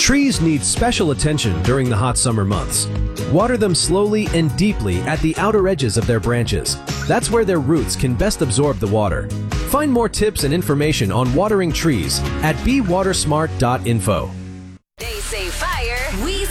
Trees need special attention during the hot summer months. Water them slowly and deeply at the outer edges of their branches. That's where their roots can best absorb the water. Find more tips and information on watering trees at bewatersmart.info.